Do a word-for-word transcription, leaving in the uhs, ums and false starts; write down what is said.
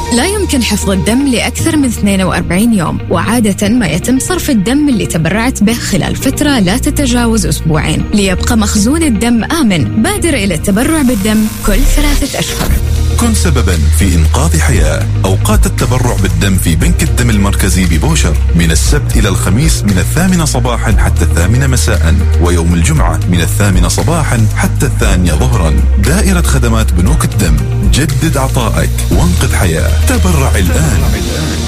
لا يمكن حفظ الدم لأكثر من اثنين وأربعين يوم، وعادة ما يتم صرف الدم اللي تبرعت به خلال فترة لا تتجاوز أسبوعين. ليبقى مخزون الدم آمن، بادر إلى التبرع بالدم كل ثلاثة أشهر. كن سببا في إنقاذ حياة. أوقات التبرع بالدم في بنك الدم المركزي ببوشر من السبت إلى الخميس من الثامنة صباحا حتى الثامنة مساء، ويوم الجمعة من الثامنة صباحا حتى الثانية ظهرا. دائرة خدمات بنوك الدم، جدد عطائك وانقذ حياة. تبرع الآن.